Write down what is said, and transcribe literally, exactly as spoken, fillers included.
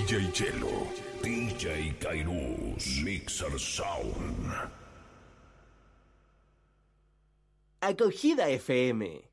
J Chelo, D J Kairos, Mixer Sound. Acogida F M.